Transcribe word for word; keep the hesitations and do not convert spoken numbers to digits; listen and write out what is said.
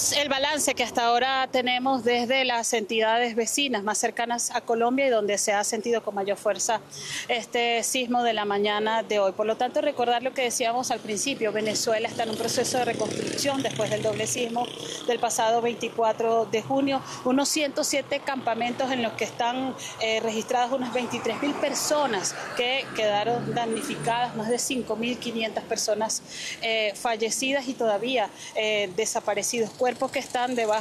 es el balance que hasta ahora tenemos desde las entidades vecinas más cercanas a Colombia y donde se ha sentido con mayor fuerza este sismo de la mañana de hoy. Por lo tanto, recordar lo que decíamos al principio, Venezuela está en un proceso de reconstrucción después del doble sismo del pasado veinticuatro de junio, unos ciento siete campamentos en los que están eh, registradas unas veintitrés mil personas que quedaron damnificadas, más de cinco mil quinientas personas eh, fallecidas y todavía eh, desaparecidos, cuerpos que están debajo